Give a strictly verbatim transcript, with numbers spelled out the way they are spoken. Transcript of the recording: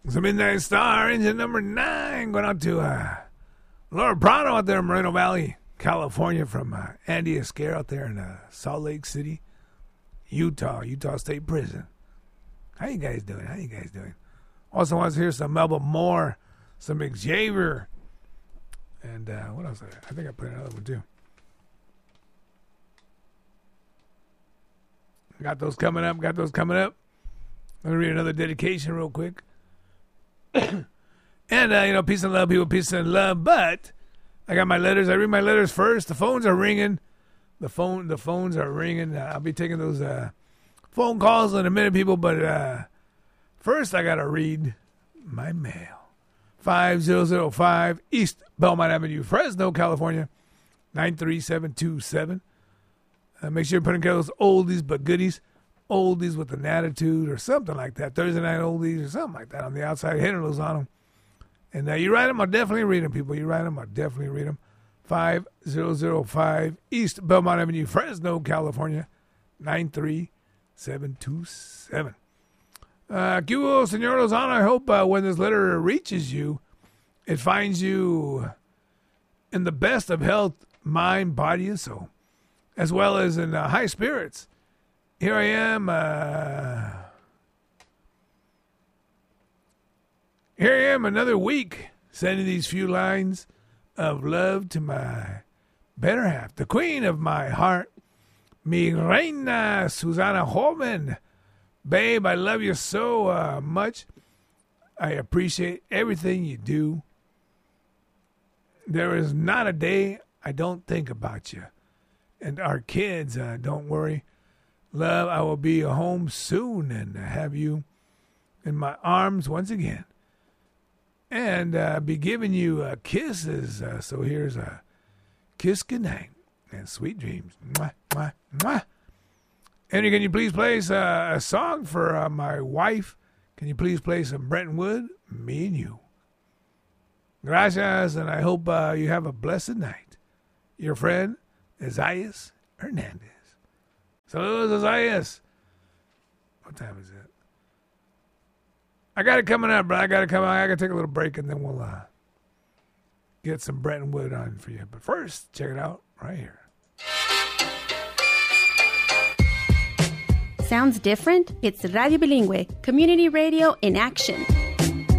It's a Midnight Star, engine number nine, going out to uh, Laura Prado out there in Moreno Valley, California, from uh, Andy Esquer out there in uh, Salt Lake City, Utah, Utah State Prison. How you guys doing? How you guys doing? Also wants to hear some Melba Moore, some Xavier, and uh, what else? I think I put another one too. Got those coming up. Got those coming up. Let me read another dedication real quick. and, uh, you know, peace and love, people, peace and love. But I got my letters. I read my letters first. The phones are ringing. The phone, the phones are ringing. Uh, I'll be taking those uh, phone calls in a minute, people. But uh, first, I got to read my mail. five zero zero five East Belmont Avenue, Fresno, California, nine three seven two seven. Uh, make sure you're putting care of those oldies but goodies. Oldies with an attitude or something like that. Thursday night oldies or something like that on the outside. Hitting those on them. And uh, you write them, I'll definitely read them, people. You write them, I'll definitely read them. five zero zero five East Belmont Avenue, Fresno, California, nine three seven two seven. Uh, que hubo, Senor Lozano. I hope uh, when this letter reaches you, it finds you in the best of health, mind, body, and soul, as well as in uh, high spirits. Here I am. Uh, here I am another week sending these few lines of love to my better half, the queen of my heart, mi reina Susana Holman. Babe, I love you so uh, much. I appreciate everything you do. There is not a day I don't think about you. And our kids, uh, don't worry. Love, I will be home soon and have you in my arms once again. And uh, be giving you uh, kisses. Uh, so here's a kiss goodnight and sweet dreams. Mwah, mwah, mwah. And can you please play uh, a song for uh, my wife? Can you please play some Brenton Wood? Me and you. Gracias, and I hope uh, you have a blessed night. Your friend, Isaias Hernandez. Saludos, Isaias. What time is it? I got it coming up, bro. I got it coming up. I got to take a little break, and then we'll uh, get some Brenton Wood on for you. But first, check it out right here. Sounds different? It's Radio Bilingüe, community radio in action.